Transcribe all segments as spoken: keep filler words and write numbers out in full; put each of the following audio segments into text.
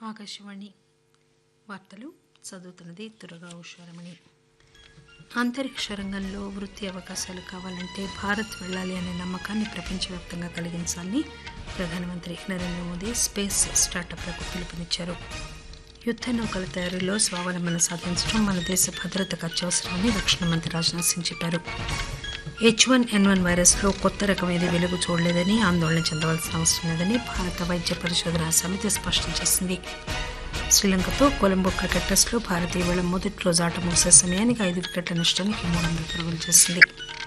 ఆకాశవాణి వార్తలు చదువుతున్నది దుర్గా ఉషారమణి. అంతరిక్ష రంగంలో వృత్తి అవకాశాలు కావాలంటే భారత్ వెళ్లాలి అనే నమ్మకాన్ని ప్రపంచవ్యాప్తంగా కలిగించాలని ప్రధానమంత్రి నరేంద్ర మోదీ స్పేస్ స్టార్టప్లకు పిలుపునిచ్చారు. యుద్ద నౌకల తయారీలో స్వావలంబన సాధించడం మన దేశ భద్రతకు అత్యవసరమని రక్షణ మంత్రి రాజ్నాథ్ సింగ్ చెప్పారు. హెచ్ వన్ ఎన్ వన్ వైరస్లో కొత్త రకం ఏది వెలుగు చూడలేదని, ఆందోళన చెందవలసిన అవసరం లేదని భారత వైద్య పరిశోధనా సమితి స్పష్టం చేసింది. శ్రీలంకతో కొలంబో క్రికెట్ టెస్టులో భారత్ ఈవేళ మొదటి రోజు ఆట ముగిసే సమయానికి ఐదు వికెట్ల నష్టానికి మూడు వందల పరుగులు చేసింది.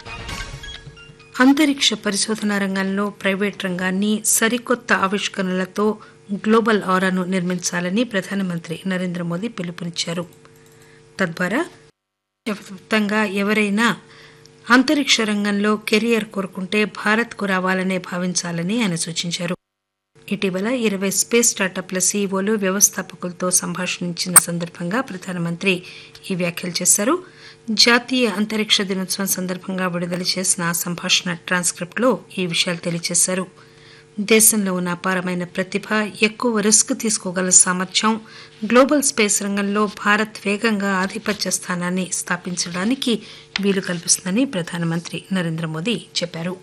అంతరిక్ష పరిశోధనా రంగంలో ప్రైవేట్ రంగాన్ని సరికొత్త ఆవిష్కరణలతో గ్లోబల్ ఆరాను నిర్మించాలని ప్రధానమంత్రి నరేంద్ర మోదీ పిలుపునిచ్చారు. తద్వారా ప్రపంచవ్యాప్తంగా ఎవరైనా అంతరిక్ష రంగంలో కెరియర్ కోరుకుంటే భారత్కు రావాలనే భావించాలని ఆయన సూచించారు. ఇటీవల ఇరవై స్పేస్ స్టార్టప్ల సీఈఓలు వ్యవస్థాపకులతో సంభాషించిన సందర్భంగా ప్రధానమంత్రి ఈ వ్యాఖ్యలు చేశారు. జాతీయ అంతరిక్ష దినోత్సవం సందర్భంగా విడుదల చేసిన ఆ సంభాషణ ట్రాన్స్క్రిప్ట్లో ఈ విషయాలు తెలియజేశారు. దేశంలో ఉన్న అపారమైన ప్రతిభ, ఎక్కువ రిస్క్ తీసుకోగల సామర్థ్యం, గ్లోబల్ స్పేస్ రంగంలో భారత్ వేగంగా ఆధిపత్య స్థానాన్ని స్థాపించడానికి వీలు కల్పిస్తుందని ప్రధానమంత్రి నరేంద్ర మోదీ చెప్పారు.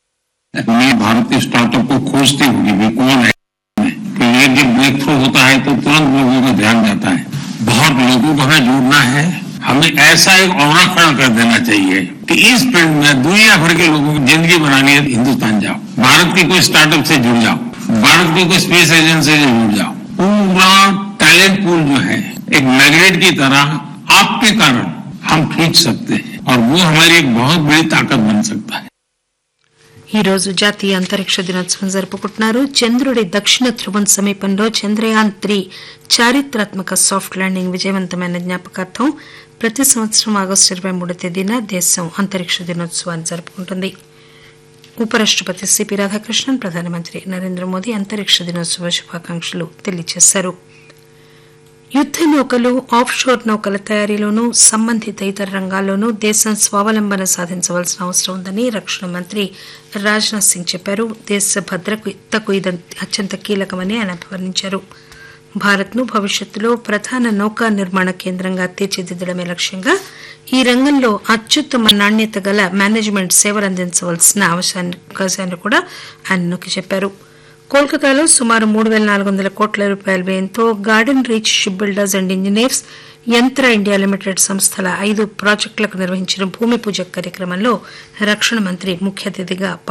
भारतीय स्टार्टअप को खोजती होगी भी कौन है, तो ये जब ब्रेक थ्रू होता है तो तुरंत लोगों का ध्यान जाता है. बहुत लोगों को हमें जोड़ना है. हमें ऐसा एक औरा खड़ा कर देना चाहिए कि इस फील्ड में दुनिया भर के लोगों की जिंदगी बनानी है. हिंदुस्तान जाओ, भारत के कोई स्टार्टअप से जुड़ जाओ, भारत की कोई स्पेस एजेंसी से जुड़ जाओ. पूरा टैलेंट पूल जो है एक मैग्नेट की तरह आपके कारण हम खींच सकते हैं और वो हमारी एक बहुत बड़ी ताकत बन सकता है. ఈ రోజు జాతీయ అంతరిక్ష దినోత్సవం జరుపుకుంటున్నారు. చంద్రుడి దక్షిణ ధ్రువం సమీపంలో చంద్రయాన్ త్రీ చారిత్రాత్మక సాఫ్ట్ ల్యాండింగ్ విజయవంతమైన జ్ఞాపకార్థం ప్రతి సంవత్సరం ఆగస్టు ఇరవై మూడో తేదీన దేశం అంతరిక్ష దినోత్సవాన్ని జరుపుకుంటుంది. ఉపరాష్టపతి సిపి రాధాకృష్ణన్, ప్రధానమంత్రి నరేంద్ర మోదీ అంతరిక్ష దినోత్సవ శుభాకాంక్షలు తెలియజేశారు. యుద్ద నౌకలు, ఆఫ్షోర్ నౌకల తయారీలోనూ సంబంధిత ఇతర రంగాల్లోనూ దేశం స్వావలంబన సాధించవలసిన అవసరం ఉందని రక్షణ మంత్రి రాజ్నాథ్ సింగ్ చెప్పారు. దేశ భద్రతకు ఇది అత్యంత కీలకమని ఆయన అభివర్ణించారు. భారత్ను భవిష్యత్తులో ప్రధాన నౌకా నిర్మాణ కేంద్రంగా తీర్చిదిద్దడమే లక్ష్యంగా ఈ రంగంలో అత్యుత్తమ నాణ్యత గల మేనేజ్మెంట్ సేవలు అందించవలసిన అవకాశాన్ని కూడా ఆయన నొక్కి చెప్పారు. కోల్కతాలో సుమారు మూడు పేల నాలుగు వందల కోట్ల రూపాయల వ్యయంతో garden reach ship builders and engineers, యంత్ర ఇండియా లిమిటెడ్ సంస్థల ఐదు ప్రాజెక్టులకు నిర్వహించిన భూమి పూజ కార్యక్రమంలో రక్షణ మంత్రి ముఖ్య అతిథిగా